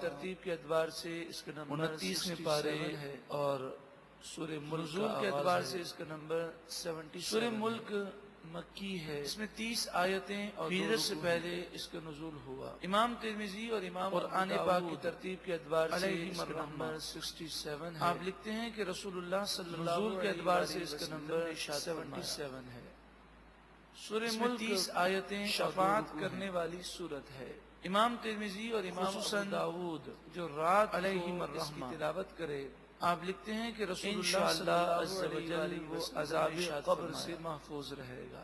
तरतीब के एतबार से इसका नंबर 29वें पारे है और सूरह मुल्क नुज़ूल के एतबार से इसका नंबर 77 सूरह मुल्क मक्की है। इसमें 30 आयतें और हिजरत से पहले इसका नुज़ूल हुआ। इमाम तिर्मिज़ी और इमाम कुरान पाक की तरतीब के एतबार से इसका नंबर 67 है। आप लिखते हैं कि रसूलुल्लाह सल्लल्लाहु अलैहि वसल्लम के एतबार से इसका नंबर 77 है। सूरह मुल्क 30 आयतें शफाअत करने वाली सूरत है। इमाम तिर्मिज़ी और इमाम दाऊद जो रात को इसकी तिलावत करे, आप लिखते हैं कि रसूलुल्लाह सल्लल्लाहु अलैहि वसल्लम वो अज़ाब क़ब्र से महफूज रहेगा।